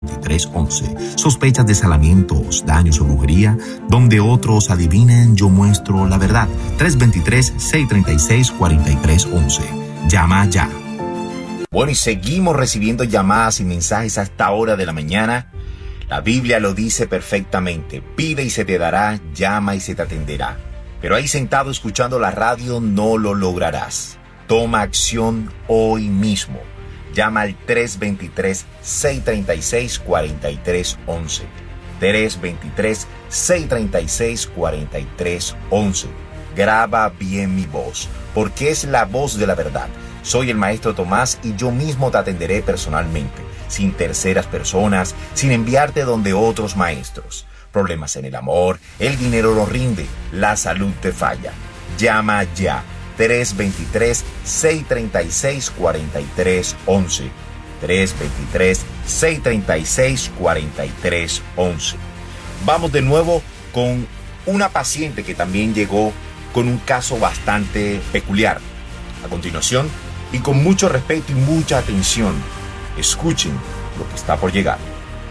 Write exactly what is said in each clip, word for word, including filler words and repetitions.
tres once. Sospechas de salamientos, daños o brujería, donde otros adivinen, yo muestro la verdad. tres dos tres, seis tres seis, cuatro tres once. Llama ya. Bueno, y seguimos recibiendo llamadas y mensajes a esta hora de la mañana. La Biblia lo dice perfectamente. Pide y se te dará, llama y se te atenderá. Pero ahí sentado escuchando la radio no lo lograrás. Toma acción hoy mismo. Llama al tres dos tres, seis tres seis, cuatro tres once. tres dos tres, seis tres seis, cuatro tres once. Graba bien mi voz, porque es la voz de la verdad. Soy el maestro Tomás y yo mismo te atenderé personalmente, sin terceras personas, sin enviarte donde otros maestros. Problemas en el amor, el dinero no rinde, la salud te falla. Llama ya. tres dos tres, seis tres seis, cuatro tres once. tres dos tres, seis tres seis, cuatro tres once. Vamos de nuevo con una paciente que también llegó con un caso bastante peculiar. A continuación, y con mucho respeto y mucha atención, escuchen lo que está por llegar.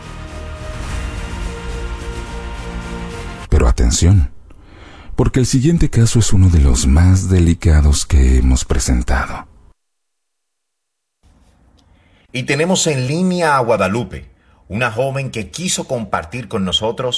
Pero atención, porque el siguiente caso es uno de los más delicados que hemos presentado. Y tenemos en línea a Guadalupe, una joven que quiso compartir con nosotros